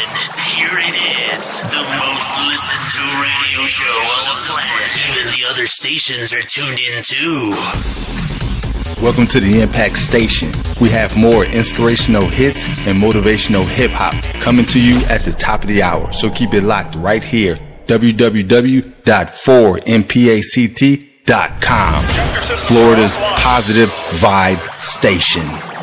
here it is. The most listened to radio show on the planet. Even the other stations are tuned in too. Welcome to the Impact Station. We have more inspirational hits and motivational hip-hop coming to you at the top of the hour. So keep it locked right here. www.4mpact.com. Florida's positive vibe station.